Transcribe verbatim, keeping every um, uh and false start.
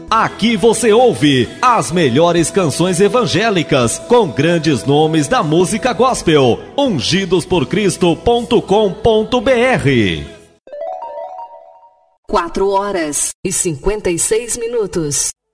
Aqui você ouve as melhores canções evangélicas com grandes nomes da música gospel. ungidos por cristo ponto com ponto br. Quatro horas e cinquenta e seis minutos.